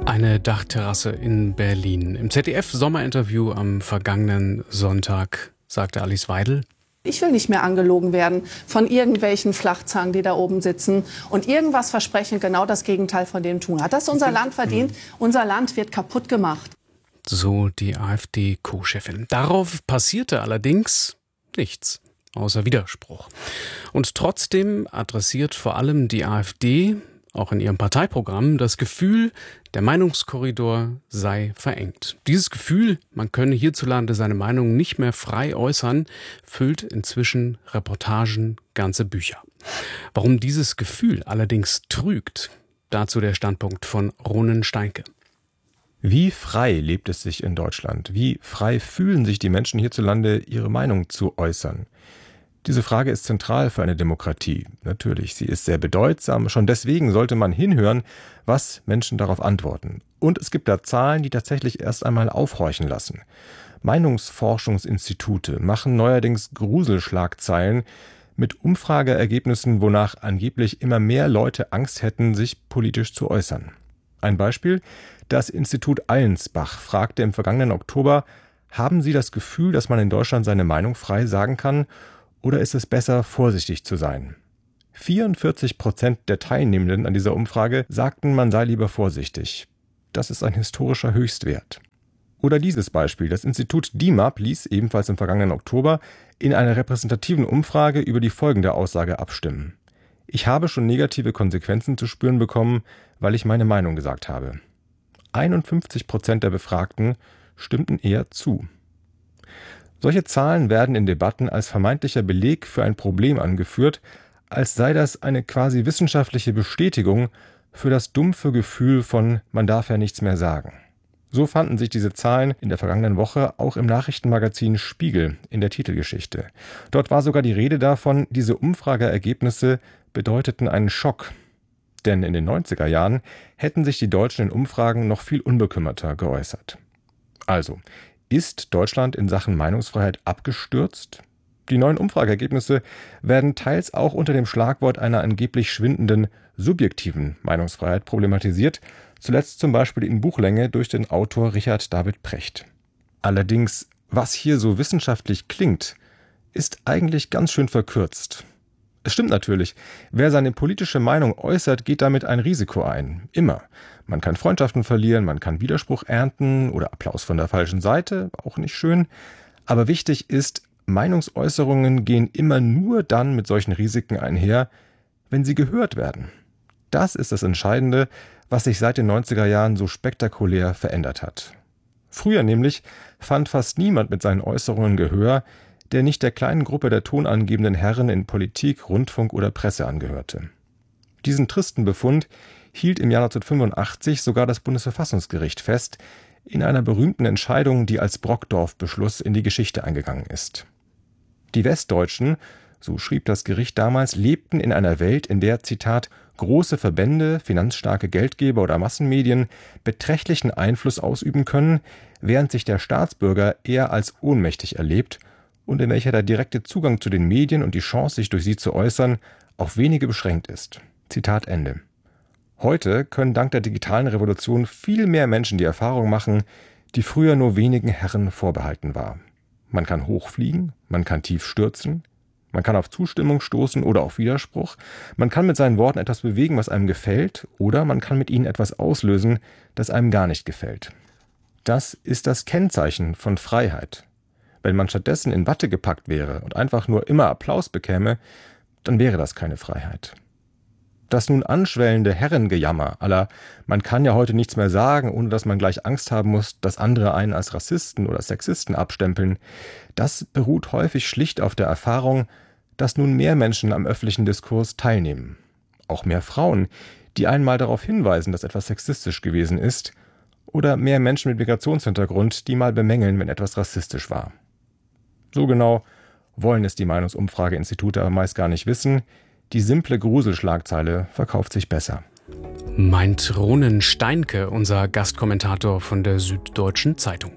Eine Dachterrasse in Berlin. Im ZDF-Sommerinterview am vergangenen Sonntag sagte Alice Weidel: Ich will nicht mehr angelogen werden von irgendwelchen Flachzangen, die da oben sitzen und irgendwas versprechen, genau das Gegenteil von dem tun. Hat das unser Land verdient? Unser Land wird kaputt gemacht. So die AfD-Co-Chefin. Darauf passierte allerdings nichts, außer Widerspruch. Und trotzdem adressiert vor allem die AfD, auch in ihrem Parteiprogramm, das Gefühl, der Meinungskorridor sei verengt. Dieses Gefühl, man könne hierzulande seine Meinung nicht mehr frei äußern, füllt inzwischen Reportagen, ganze Bücher. Warum dieses Gefühl allerdings trügt, dazu der Standpunkt von Ronen Steinke. Wie frei lebt es sich in Deutschland? Wie frei fühlen sich die Menschen hierzulande, ihre Meinung zu äußern? Diese Frage ist zentral für eine Demokratie. Natürlich, sie ist sehr bedeutsam. Schon deswegen sollte man hinhören, was Menschen darauf antworten. Und es gibt da Zahlen, die tatsächlich erst einmal aufhorchen lassen. Meinungsforschungsinstitute machen neuerdings Gruselschlagzeilen mit Umfrageergebnissen, wonach angeblich immer mehr Leute Angst hätten, sich politisch zu äußern. Ein Beispiel: Das Institut Allensbach fragte im vergangenen Oktober: Haben Sie das Gefühl, dass man in Deutschland seine Meinung frei sagen kann? Oder ist es besser, vorsichtig zu sein? 44% der Teilnehmenden an dieser Umfrage sagten, man sei lieber vorsichtig. Das ist ein historischer Höchstwert. Oder dieses Beispiel: Das Institut DIMAP ließ ebenfalls im vergangenen Oktober in einer repräsentativen Umfrage über die folgende Aussage abstimmen: Ich habe schon negative Konsequenzen zu spüren bekommen, weil ich meine Meinung gesagt habe. 51% der Befragten stimmten eher zu. Solche Zahlen werden in Debatten als vermeintlicher Beleg für ein Problem angeführt, als sei das eine quasi wissenschaftliche Bestätigung für das dumpfe Gefühl von „man darf ja nichts mehr sagen“. So fanden sich diese Zahlen in der vergangenen Woche auch im Nachrichtenmagazin Spiegel in der Titelgeschichte. Dort war sogar die Rede davon, diese Umfrageergebnisse bedeuteten einen Schock. Denn in den 90er Jahren hätten sich die Deutschen in Umfragen noch viel unbekümmerter geäußert. Also: Ist Deutschland in Sachen Meinungsfreiheit abgestürzt? Die neuen Umfrageergebnisse werden teils auch unter dem Schlagwort einer angeblich schwindenden subjektiven Meinungsfreiheit problematisiert, zuletzt zum Beispiel in Buchlänge durch den Autor Richard David Precht. Allerdings, was hier so wissenschaftlich klingt, ist eigentlich ganz schön verkürzt. Es stimmt natürlich, wer seine politische Meinung äußert, geht damit ein Risiko ein. Immer. Man kann Freundschaften verlieren, man kann Widerspruch ernten oder Applaus von der falschen Seite, auch nicht schön. Aber wichtig ist, Meinungsäußerungen gehen immer nur dann mit solchen Risiken einher, wenn sie gehört werden. Das ist das Entscheidende, was sich seit den 90er Jahren so spektakulär verändert hat. Früher nämlich fand fast niemand mit seinen Äußerungen Gehör, der nicht der kleinen Gruppe der tonangebenden Herren in Politik, Rundfunk oder Presse angehörte. Diesen tristen Befund hielt im Jahr 1985 sogar das Bundesverfassungsgericht fest, in einer berühmten Entscheidung, die als Brockdorf-Beschluss in die Geschichte eingegangen ist. Die Westdeutschen, so schrieb das Gericht damals, lebten in einer Welt, in der, Zitat, große Verbände, finanzstarke Geldgeber oder Massenmedien beträchtlichen Einfluss ausüben können, während sich der Staatsbürger eher als ohnmächtig erlebt und in welcher der direkte Zugang zu den Medien und die Chance, sich durch sie zu äußern, auf wenige beschränkt ist. Zitat Ende. Heute können dank der digitalen Revolution viel mehr Menschen die Erfahrung machen, die früher nur wenigen Herren vorbehalten war. Man kann hochfliegen, man kann tief stürzen, man kann auf Zustimmung stoßen oder auf Widerspruch, man kann mit seinen Worten etwas bewegen, was einem gefällt, oder man kann mit ihnen etwas auslösen, das einem gar nicht gefällt. Das ist das Kennzeichen von Freiheit. Wenn man stattdessen in Watte gepackt wäre und einfach nur immer Applaus bekäme, dann wäre das keine Freiheit. Das nun anschwellende Herrengejammer à la „man kann ja heute nichts mehr sagen, ohne dass man gleich Angst haben muss, dass andere einen als Rassisten oder Sexisten abstempeln“, das beruht häufig schlicht auf der Erfahrung, dass nun mehr Menschen am öffentlichen Diskurs teilnehmen. Auch mehr Frauen, die einmal darauf hinweisen, dass etwas sexistisch gewesen ist, oder mehr Menschen mit Migrationshintergrund, die mal bemängeln, wenn etwas rassistisch war. So genau wollen es die Meinungsumfrageinstitute aber meist gar nicht wissen. Die simple Gruselschlagzeile verkauft sich besser. Meint Ronen Steinke, unser Gastkommentator von der Süddeutschen Zeitung.